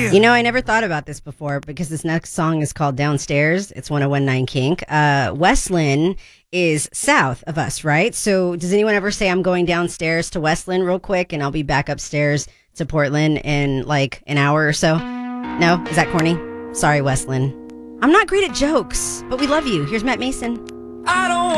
You know, I never thought about this before because this next song is called Downstairs. It's 101.9 Kink. Westland is south of us, right? So does anyone ever say, I'm going downstairs to Westland real quick and I'll be back upstairs to Portland in like an hour or so? No? Is that corny? Sorry, Westland. I'm not great at jokes, but we love you. Here's Matt Mason. I don't